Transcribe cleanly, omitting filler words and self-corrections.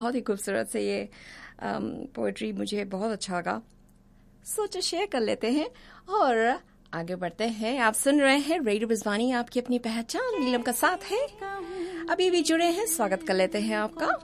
बहुत ही खूबसूरत से ये पोएट्री मुझे बहुत अच्छा लगा। सोचो शेयर कर लेते हैं और आगे बढ़ते हैं। आप सुन रहे हैं रेडियो बिजवानी, आपकी अपनी पहचान। नीलम का साथ है। अभी भी जुड़े हैं, स्वागत कर लेते हैं आपका।